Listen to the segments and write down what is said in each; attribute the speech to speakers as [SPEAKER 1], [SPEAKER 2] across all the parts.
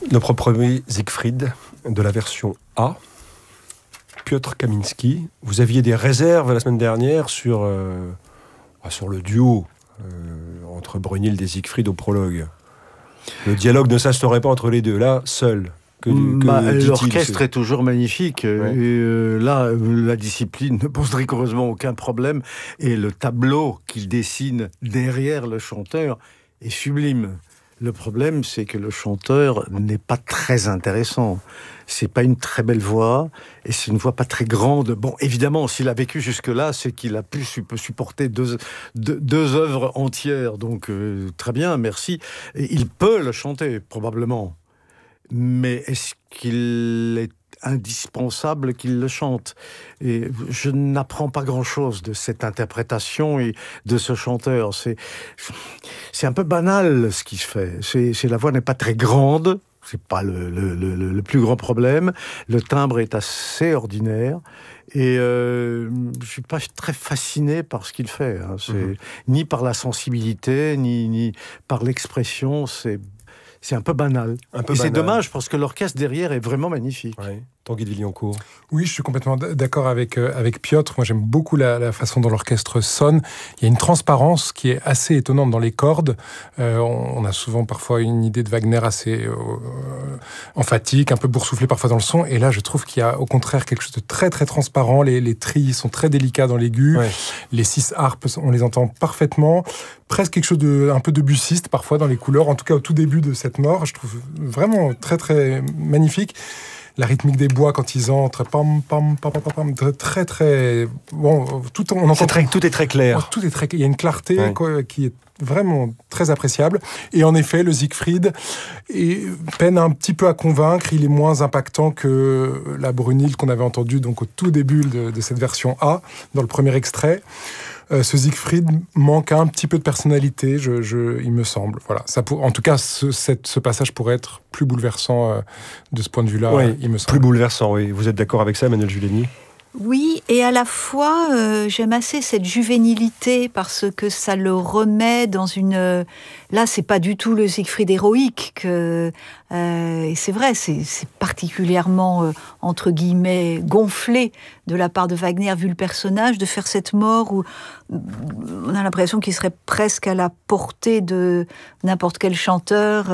[SPEAKER 1] Notre premier Siegfried de la version A, Piotr Kaminski. Vous aviez des réserves la semaine dernière sur le duo entre Brunhilde et Siegfried au prologue. Le dialogue ne s'instaurait pas entre les deux, là, seul.
[SPEAKER 2] L'orchestre est toujours magnifique.
[SPEAKER 1] Ouais.
[SPEAKER 2] Et là, la discipline ne pose rigoureusement aucun problème. Et le tableau qu'il dessine derrière le chanteur est sublime. Le problème, c'est que le chanteur n'est pas très intéressant. C'est pas une très belle voix, et c'est une voix pas très grande. Bon, évidemment, s'il a vécu jusque-là, c'est qu'il a pu supporter deux œuvres entières. Donc, très bien, merci. Et il peut le chanter, probablement. Mais est-ce qu'il est indispensable qu'il le chante? Et je n'apprends pas grand-chose de cette interprétation et de ce chanteur. C'est un peu banal ce qui se fait. La voix n'est pas très grande, c'est pas le plus grand problème. Le timbre est assez ordinaire. Et je suis pas très fasciné par ce qu'il fait. Ni par la sensibilité, ni par l'expression. C'est un peu banal. C'est dommage parce que l'orchestre derrière est vraiment magnifique.
[SPEAKER 1] Ouais. Tanguy de Villancourt.
[SPEAKER 3] Oui, je suis complètement d'accord avec Piotr. Moi, j'aime beaucoup la façon dont l'orchestre sonne. Il y a une transparence qui est assez étonnante dans les cordes. On a souvent parfois une idée de Wagner assez emphatique, un peu boursouflé parfois dans le son. Et là, je trouve qu'il y a au contraire quelque chose de très très transparent. Les trilles sont très délicats dans l'aigu. Ouais. Les 6 harpes, on les entend parfaitement. Presque quelque chose un peu debussiste parfois dans les couleurs. En tout cas, au tout début de cette mort, je trouve vraiment très très magnifique. La rythmique des bois quand ils entrent, pam, pam, pam, pam, pam, très, très... Bon, on entend
[SPEAKER 1] tout est très clair.
[SPEAKER 3] Tout est très clair. Il y a une clarté qui est vraiment très appréciable. Et en effet, le Siegfried peine un petit peu à convaincre. Il est moins impactant que la Brunhilde qu'on avait entendue donc, au tout début de cette version A, dans le premier extrait. Ce Siegfried manque un petit peu de personnalité, il me semble. Voilà. En tout cas, ce passage pourrait être plus bouleversant de ce point de vue-là, il me semble.
[SPEAKER 1] Plus bouleversant, oui. Vous êtes d'accord avec ça, Emmanuelle Juleni ?
[SPEAKER 4] Oui, et à la fois, j'aime assez cette juvénilité parce que ça le remet dans une... Là, c'est pas du tout le Siegfried héroïque. Et c'est vrai, c'est particulièrement, entre guillemets, gonflé de la part de Wagner, vu le personnage, de faire cette mort où on a l'impression qu'il serait presque à la portée de n'importe quel chanteur...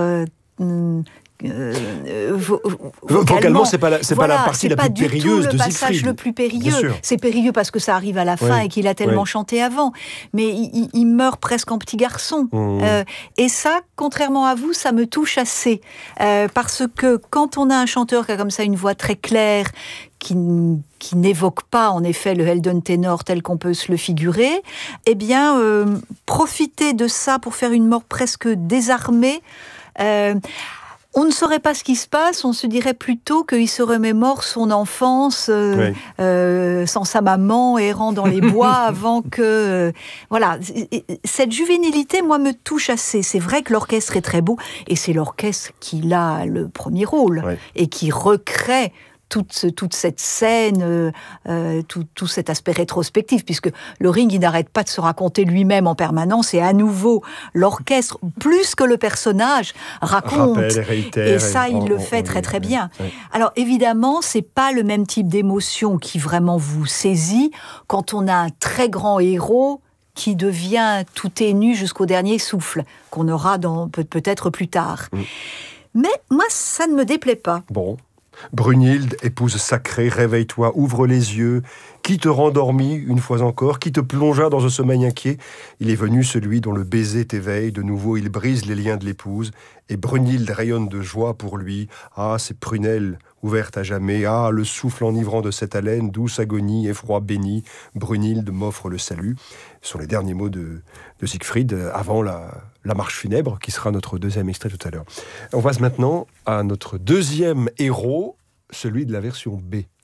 [SPEAKER 1] vocalement, c'est pas la partie la plus périlleuse de Siegfried.
[SPEAKER 4] C'est pas du tout le passage le plus périlleux. C'est périlleux parce que ça arrive à la fin et qu'il a tellement chanté avant. Mais il meurt presque en petit garçon. Et ça, contrairement à vous, ça me touche assez. Parce que quand on a un chanteur qui a comme ça une voix très claire, qui n'évoque pas, en effet, le Helden ténor tel qu'on peut se le figurer, eh bien, profiter de ça pour faire une mort presque désarmée... on ne saurait pas ce qui se passe, on se dirait plutôt qu'il se remémore son enfance sans sa maman, errant dans les bois avant que... voilà, cette juvénilité, moi, me touche assez. C'est vrai que l'orchestre est très beau, et c'est l'orchestre qui a le premier rôle, et qui recrée toute cette scène, tout cet aspect rétrospectif, puisque le Ring, il n'arrête pas de se raconter lui-même en permanence, et à nouveau, l'orchestre, plus que le personnage, raconte. Et ça, il le fait très très bien. Alors évidemment, c'est pas le même type d'émotion qui vraiment vous saisit quand on a un très grand héros qui devient tout ténu jusqu'au dernier souffle, qu'on aura peut-être plus tard. Mais moi, ça ne me déplaît pas.
[SPEAKER 1] Bon. Brunhilde, épouse sacrée, réveille-toi, ouvre les yeux. Qui te rendormit une fois encore? Qui te plongea dans un sommeil inquiet? Il est venu celui dont le baiser t'éveille. De nouveau, il brise les liens de l'épouse. Et Brunhilde rayonne de joie pour lui. Ah, ses prunelles ouvertes à jamais. Ah, le souffle enivrant de cette haleine, douce agonie, effroi béni. Brunhilde m'offre le salut. Ce sont les derniers mots de Siegfried avant la marche funèbre, qui sera notre deuxième extrait tout à l'heure. On passe maintenant à notre deuxième héros, celui de la version B.